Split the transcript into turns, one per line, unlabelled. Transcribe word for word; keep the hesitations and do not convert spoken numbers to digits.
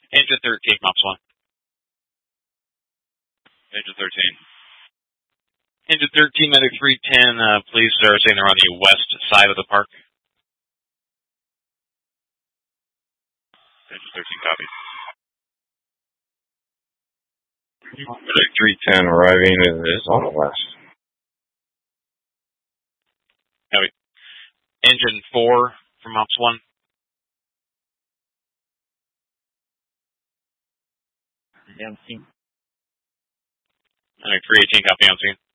Engine thirteen, Ops one.
Engine thirteen.
Engine thirteen, Medic three ten, uh, police are saying they're on the west side of the park.
Engine thirteen, copy.
Medic three ten arriving is on the west.
Copy. Engine four from Ops one.
Yeah, I'm seeing.
Medic three eighteen, copy on scene.